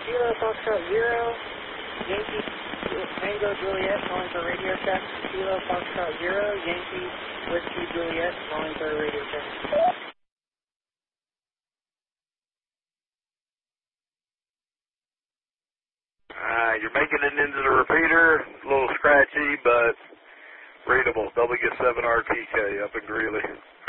Kilo Foxtrot 0, Yankee Tango Juliet calling for radio check. Kilo Foxtrot 0, Yankee Whiskey Juliet calling for radio check. You're making it into the repeater. A little scratchy, but readable. W7RTK up in Greeley.